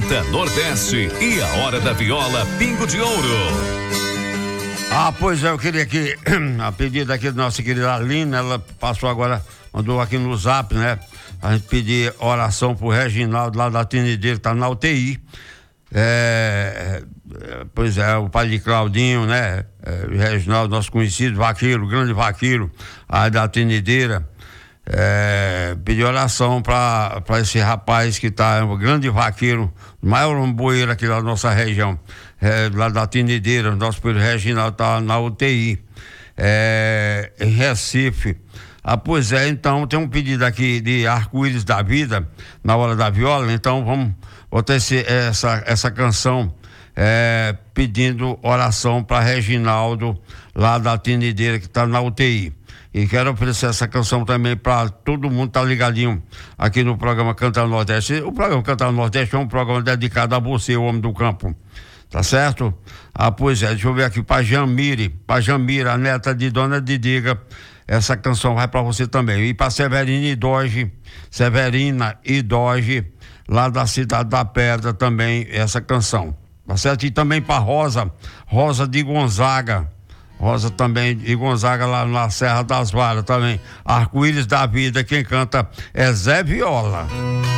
Canta Nordeste e a Hora da Viola Pingo de Ouro. Pois é, eu queria que, a pedido aqui da nossa querida Aline, ela passou agora, mandou aqui no zap, né? A gente pedir oração pro Reginaldo lá da Tinideira, que tá na UTI. Pois é, o pai de Claudinho, né? Reginaldo, nosso conhecido vaqueiro, grande vaqueiro, aí da Tinideira. Pedir oração para esse rapaz que tá, um grande vaqueiro, maior umboeiro aqui da nossa região, lá da Tinideira. Nosso filho Reginaldo tá na UTI, em Recife. Pois é, então tem um pedido aqui de Arco-Íris da Vida, na Hora da Viola. Então vamos botar essa canção, pedindo oração para Reginaldo lá da Tinideira, que tá na UTI. E quero oferecer essa canção também para todo mundo tá ligadinho aqui no programa Canta Nordeste. O programa Canta Nordeste é um programa dedicado a você, o homem do campo. Tá certo? Pois é, deixa eu ver aqui pra Jamira, a neta de Dona Didiga. Essa canção vai para você também. E para Severina e Doge, lá da Cidade da Pedra também, essa canção. Tá certo? E também para Rosa de Gonzaga. Rosa também de Gonzaga, lá na Serra das Varas também. Arco-Íris da Vida, quem canta é Zé Viola.